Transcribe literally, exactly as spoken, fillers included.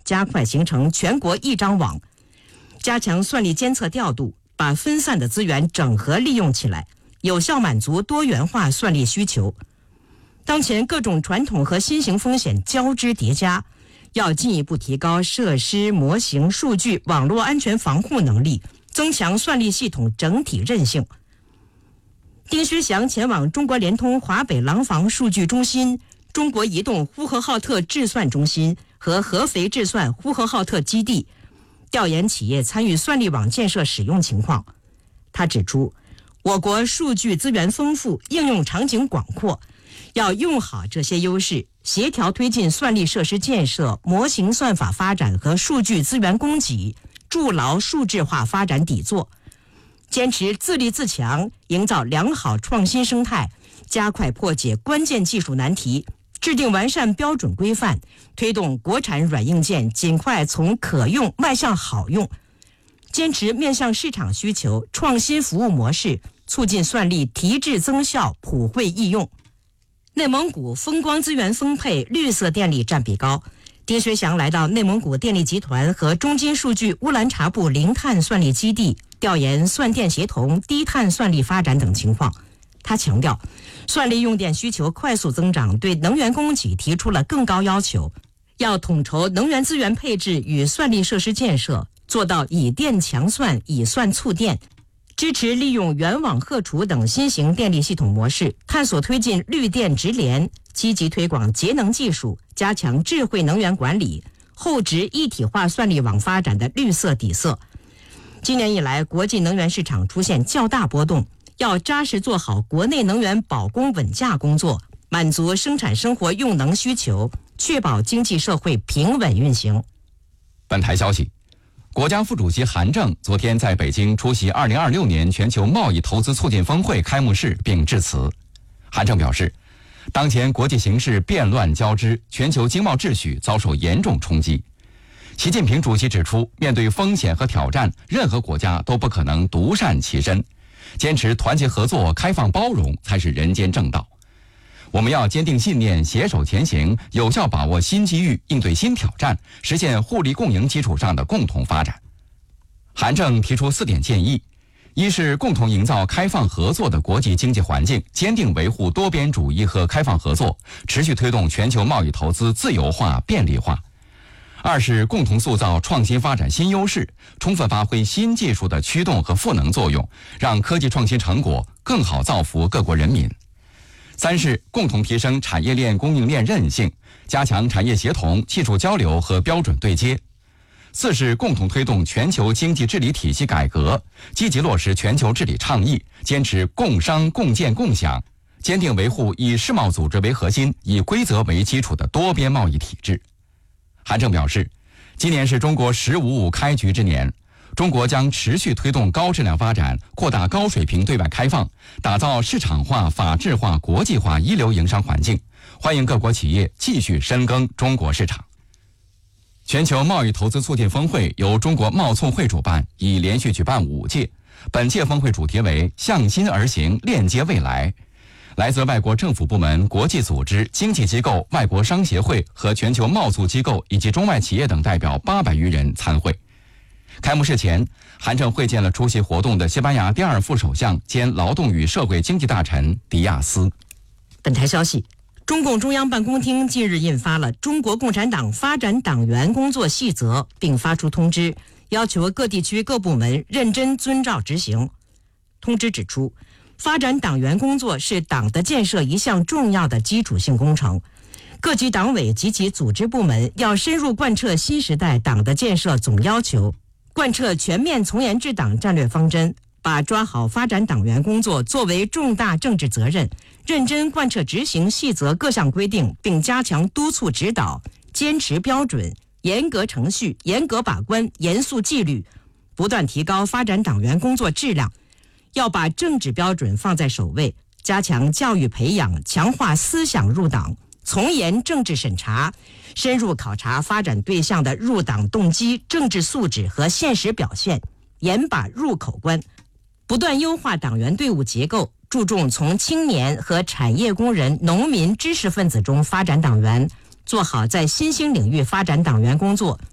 加快形成全国一张网，加强算力监测调度，把分散的资源整合利用起来，有效满足多元化算力需求。当前各种传统和新型风险交织叠加，要进一步提高设施、模型、数据、网络安全防护能力，增强算力系统整体韧性。丁薛祥前往中国联通华北廊坊数据中心、中国移动呼和浩特智算中心和合肥智算呼和浩特基地，调研企业参与算力网建设使用情况。他指出，我国数据资源丰富，应用场景广阔，要用好这些优势，协调推进算力设施建设、模型算法发展和数据资源供给，筑牢数字化发展底座。坚持自立自强，营造良好创新生态，加快破解关键技术难题，制定完善标准规范，推动国产软硬件尽快从可用迈向好用。坚持面向市场需求、创新服务模式，促进算力提质增效、普惠易用。内蒙古风光资源丰沛，绿色电力占比高。丁薛祥来到内蒙古电力集团和中金数据乌兰察布零碳算力基地，调研算电协同、低碳算力发展等情况。他强调，算力用电需求快速增长，对能源供给提出了更高要求，要统筹能源资源配置与算力设施建设，做到以电强算、以算促电，支持利用原网荷储等新型电力系统模式，探索推进绿电直联，积极推广节能技术，加强智慧能源管理，厚植一体化算力网发展的绿色底色。今年以来，国际能源市场出现较大波动，要扎实做好国内能源保供稳价工作，满足生产生活用能需求，确保经济社会平稳运行。 本台消息，国家副主席韩正昨天在北京出席二零二六年全球贸易投资促进峰会开幕式并致辞。韩正表示，当前国际形势变乱交织，全球经贸秩序遭受严重冲击。习近平主席指出，面对风险和挑战，任何国家都不可能独善其身，坚持团结合作、开放包容才是人间正道。我们要坚定信念，携手前行，有效把握新机遇，应对新挑战，实现互利共赢基础上的共同发展。韩正提出四点建议：一是共同营造开放合作的国际经济环境，坚定维护多边主义和开放合作，持续推动全球贸易投资自由化、便利化；二是共同塑造创新发展新优势，充分发挥新技术的驱动和赋能作用，让科技创新成果更好造福各国人民；三是共同提升产业链供应链韧性，加强产业协同、技术交流和标准对接；四是共同推动全球经济治理体系改革，积极落实全球治理倡议，坚持共商共建共享，坚定维护以世贸组织为核心、以规则为基础的多边贸易体制。韩正表示，今年是中国“十五五”开局之年，中国将持续推动高质量发展，扩大高水平对外开放，打造市场化、法治化、国际化一流营商环境，欢迎各国企业继续深耕中国市场。全球贸易投资促进峰会由中国贸促会主办，已连续举办五届。本届峰会主题为“向心而行，链接未来”。来自外国政府部门、国际组织、经济机构、外国商协会和全球贸促机构以及中外企业等代表八百余人参会。开幕式前，韩正会见了出席活动的西班牙第二副首相兼劳动与社会经济大臣迪亚斯。 本台消息，中共中央办公厅近日印发了《中国共产党发展党员工作细则》，并发出通知，要求各地区各部门认真遵照执行。通知指出，发展党员工作是党的建设一项重要的基础性工程，各级党委及其组织部门要深入贯彻新时代党的建设总要求，贯彻全面从严治党战略方针，把抓好发展党员工作作为重大政治责任，认真贯彻执行细则各项规定，并加强督促指导，坚持标准，严格程序，严格把关，严肃纪律，不断提高发展党员工作质量。要把政治标准放在首位，加强教育培养，强化思想入党，从严政治审查，深入考察发展对象的入党动机、政治素质和现实表现，严把入口关，不断优化党员队伍结构，注重从青年和产业工人、农民、知识分子中发展党员，做好在新兴领域发展党员工作，